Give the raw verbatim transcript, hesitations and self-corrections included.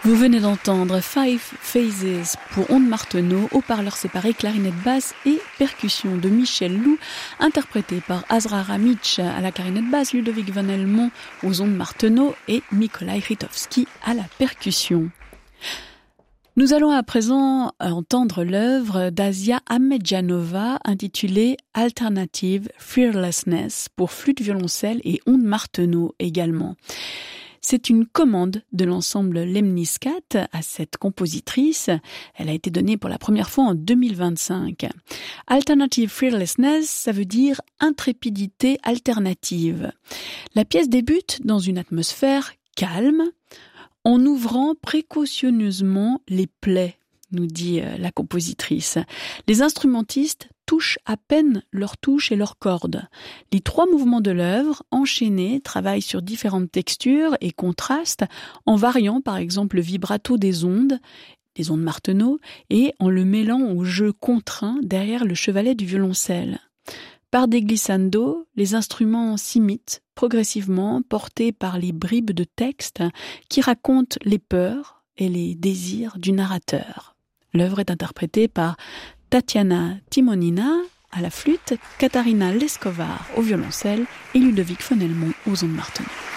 Vous venez d'entendre Five Phases pour ondes Martenot, haut-parleurs séparés, clarinette basse et percussion de Michel Lou, interprété par Azra Ramic à la clarinette basse, Ludovic Van Helmont aux ondes Martenot et Mikołaj Rytowski à la percussion. Nous allons à présent entendre l'œuvre d'Asia Ahmedjanova intitulée Alternative Fearlessness pour flûte violoncelle et ondes Martenot également. C'est une commande de l'ensemble Lemniscat à cette compositrice. Elle a été donnée pour la première fois en deux mille vingt-cinq. Alternative Fearlessness, ça veut dire intrépidité alternative. La pièce débute dans une atmosphère calme, en ouvrant précautionneusement les plaies, nous dit la compositrice. Les instrumentistes touchent à peine leurs touches et leurs cordes. Les trois mouvements de l'œuvre, enchaînés, travaillent sur différentes textures et contrastent, en variant par exemple le vibrato des ondes, des ondes Martenot, et en le mêlant au jeu contraint derrière le chevalet du violoncelle. Par des glissando, les instruments s'imitent progressivement, portés par les bribes de texte qui racontent les peurs et les désirs du narrateur. L'œuvre est interprétée par Tatiana Timonina à la flûte, Katarina Leskovar au violoncelle et Ludovic Van Helmont aux ondes Martenot.